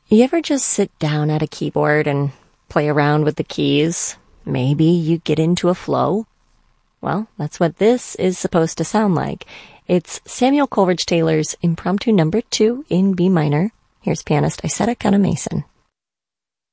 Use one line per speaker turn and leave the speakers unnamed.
You ever just sit down at a keyboard and play around with the keys? Maybe you get into a flow? Well, that's what this is supposed to sound like. It's Samuel Coleridge Taylor's Impromptu No. 2 in B minor. Here's pianist Isetta Kana Mason.